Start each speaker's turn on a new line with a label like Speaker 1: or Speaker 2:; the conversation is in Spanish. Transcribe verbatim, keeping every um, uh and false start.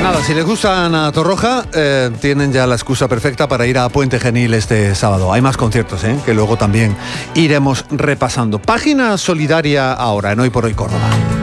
Speaker 1: Nada, si les gusta Ana Torroja, eh, tienen ya la excusa perfecta para ir a Puente Genil este sábado. Hay más conciertos, ¿eh? Que luego también iremos repasando. Página solidaria ahora en Hoy por Hoy Córdoba.